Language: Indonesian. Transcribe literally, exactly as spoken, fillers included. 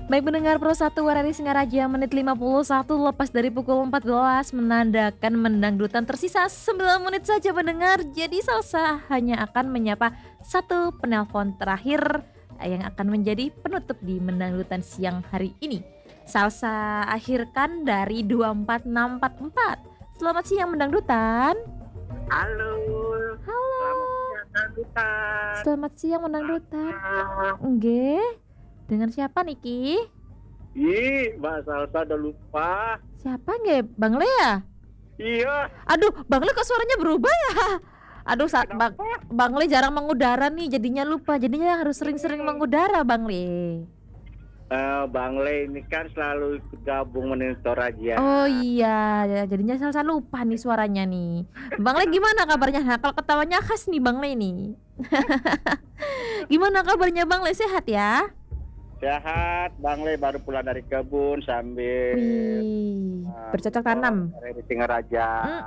Baik pendengar Pro satu W R R I Singaraja menit lima puluh satu lepas dari pukul empat belas menandakan mendangdutan tersisa sembilan menit saja pendengar. Jadi Salsa hanya akan menyapa satu penelpon terakhir yang akan menjadi penutup di mendangdutan siang hari ini. Salsa akhirkan dari dua empat enam empat empat. Selamat siang mendangdutan. Halo. Halo. Selamat siang dangdutan. Selamat siang mendangdutan. Nggih. Dengan siapa niki? Ih, Mbak Salsa udah lupa. Siapa nggih? Bang Le ya? Iya. Aduh, Bang Le kok suaranya berubah ya? Aduh, saat Bang, Bang Le jarang mengudara nih, jadinya lupa. Jadinya harus sering-sering mengudara, Bang Le. Uh, Bang Le ini kan selalu ikut gabung monitor aja. Oh iya, ya, jadinya Salsa lupa nih suaranya nih. Bang Le gimana kabarnya? Nah, kalau ketawanya khas nih Bang Le nih. Gimana kabarnya Bang Le, sehat ya? Sehat, Bang Le baru pulang dari kebun sambil Wih, uh, bercocok tanam. di Singaraja. Mm.